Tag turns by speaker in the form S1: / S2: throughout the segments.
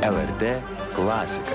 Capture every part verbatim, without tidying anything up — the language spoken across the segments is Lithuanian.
S1: L R T klasika.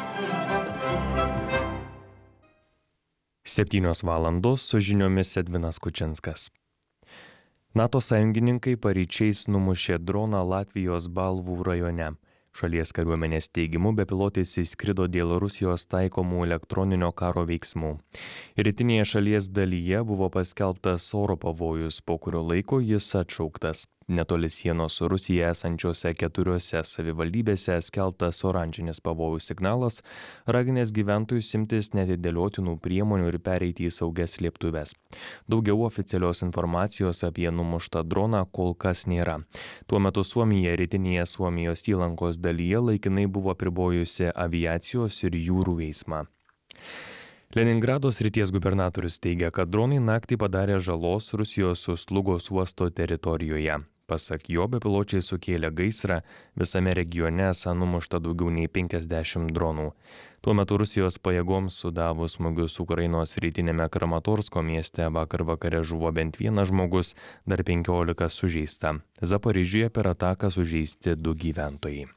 S1: Septynios valandos su žiniomis Edvinas Kučinskas. NATO sąjungininkai paryčiais numušė droną Latvijos Balvų rajone. Šalies kariuomenės teigimu bepilotis įskrido dėl Rusijos taikomų elektroninio karo veiksmų. Rytinėje šalies dalyje buvo paskelbtas oro pavojus, po kurio laiko jis atšauktas. Netoli sienos su Rusija esančiose keturiose savivaldybėse skelbtas oranžinis pavojų signalas, raginęs gyventojus imtis neatidėliotinų priemonių ir pereiti į saugias slėptuves. Daugiau oficialios informacijos apie numuštą droną kol kas nėra. Tuo metu Suomija rytinėje Suomijos įlankos dalyje laikinai buvo apribojusi aviacijos ir jūrų eismą. Leningrado srities gubernatorius teigia, kad dronai naktį padarė žalos Rusijos Uslugos uosto teritorijoje. Pasak jo, bepiločiai sukėlė gaisrą, visame regione esą numušta daugiau nei penkiasdešimt dronų. Tuo metu Rusijos pajėgoms sudavus smūgius Ukrainos rytinėme Kramatorsko mieste vakar vakare žuvo bent vienas žmogus, dar penkiolika sužeista. Zaporižėje per ataką sužeisti du gyventojai.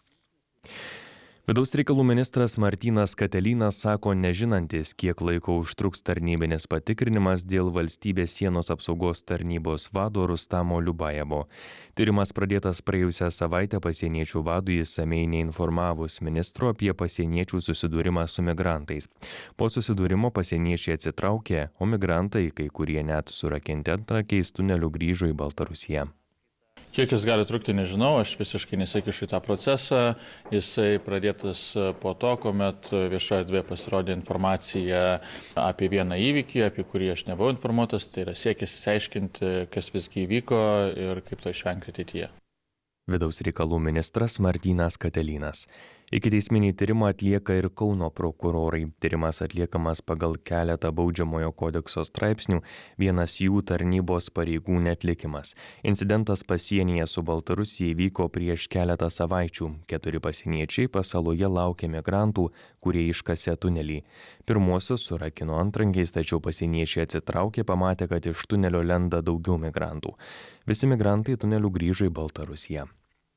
S1: Vidaus reikalų ministras Martynas Katelynas sako nežinantis, kiek laiko užtruks tarnybinis patikrinimas dėl valstybės sienos apsaugos tarnybos vado Rustamo Liubajevo. Tyrimas pradėtas praėjusią savaitę pasieniečių vadui išsamiai neinformavus ministro apie pasieniečių susidūrimą su migrantais. Po susidūrimo pasieniečiai atsitraukė, o migrantai, kai kurie net surakinti antrankiais tuneliu, grįžo į Baltarusiją.
S2: Kiek jis gali trukti, nežinau, aš visiškai nesikišu į tą procesą. Jisai pradėtas po to, kuomet vieša erdvė pasirodė informacija apie vieną įvykį, apie kurį aš nebuvau informuotas, tai yra siekis įsiaiškinti, kas visgi įvyko ir kaip to išvengti ateityje.
S1: Vidaus reikalų ministras Martynas Katelynas. Ikiteisminį tyrimą atlieka ir Kauno prokurorai. Tyrimas atliekamas pagal keletą baudžiamojo kodekso straipsnių, vienas jų tarnybos pareigų neatlikimas. Incidentas pasienyje su Baltarusija įvyko prieš keletą savaičių. Keturi pasieniečiai pasaloje laukė migrantų, kurie iškasė tunelį. Pirmuosius surakino antrankiais, tačiau pasieniečiai atsitraukė, pamatė, kad iš tunelio lenda daugiau migrantų. Visi migrantai tuneliu grįžo į Baltarusiją.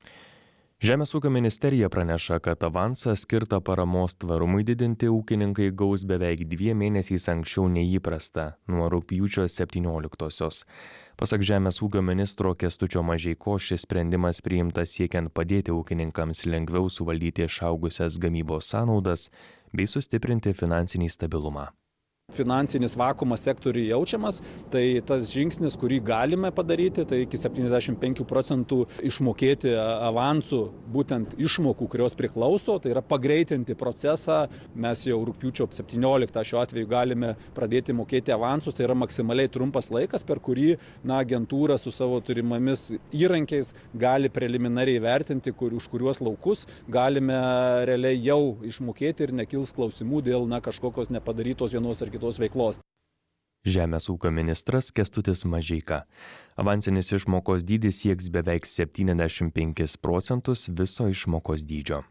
S1: Žemės ūkio ministerija praneša, kad avansą skirtą paramos tvarumui didinti ūkininkai gaus beveik dviem mėnesiais anksčiau neįprasta, nuo rugpjūčio septynioliktosios. Pasak Žemės ūkio ministro Kęstučio Mažeikos, šis sprendimas priimtas siekiant padėti ūkininkams lengviau suvaldyti išaugusias gamybos sąnaudas bei sustiprinti finansinį stabilumą.
S3: Finansinis vakuumas sektoriui jaučiamas, tai tas žingsnis, kurį galime padaryti, tai iki septyniasdešimt penkių procentų išmokėti avansų, būtent išmokų, kurios priklauso, tai yra pagreitinti procesą. Mes jau rugpjūčio septynioliktą šiuo atveju galime pradėti mokėti avansus, tai yra maksimaliai trumpas laikas, per kurį na, agentūra su savo turimomis įrankiais gali preliminariai vertinti, kur, už kuriuos laukus galime realiai jau išmokėti ir nekils klausimų dėl na, kažkokios nepadarytos vienos ar kitos veiklos.
S1: Žemės ūkio ministras Kęstutis Mažeika. Avansinis išmokos dydis sieks beveik septyniasdešimt penkis procentus viso išmokos dydžio.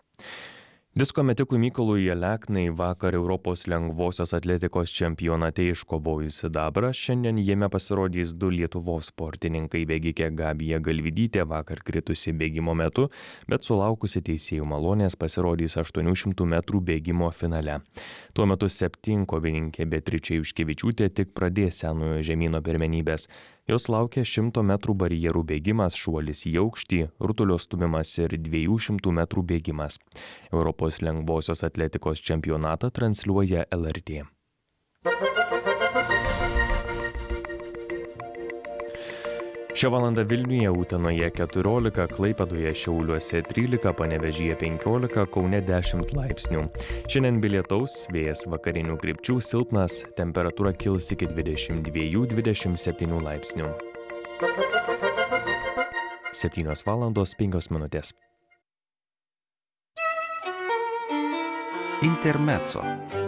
S1: Disko metikų Mykolui Aleknai vakar Europos lengvosios atletikos čempionate iškovojus sidabrą, šiandien jame pasirodys du Lietuvos sportininkai, bėgikė Gabija Galvydytė vakar kritusi bėgimo metu, bet sulaukusi teisėjų malonės pasirodys aštuonių šimtų metrų bėgimo finale. Tuo metu septynkovininkė Beatričė Juškevičiūtė tik pradės senojo žemyno pirmenybės. Jos laukia šimto metrų barjerų bėgimas, šuolis į aukštį, rutulio stūmimas ir dviejų šimtų metrų bėgimas. Europos lengvosios atletikos čempionatą transliuoja L R T. Šią valandą Vilniuje, Utenoje keturiolika, Klaipėdoje, Šiauliuose trylika, Panevėžyje penkiolika, Kaune dešimt laipsnių. Šiandien be lietaus, vėjas vakarinių krypčių silpnas, temperatūra kils iki dvidešimt dviejų dvidešimt septynių laipsnių. septynios valandos penkios minutės.
S4: Intermezzo.